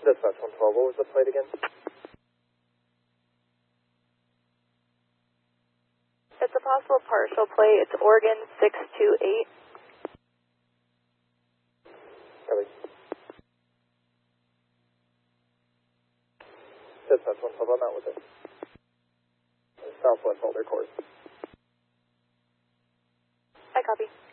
Dispatch 112, what was the plate again? It's a possible partial plate. It's Oregon 628. Copy. Dispatch 112, I'm out with it. Southwest Boulder course. I copy.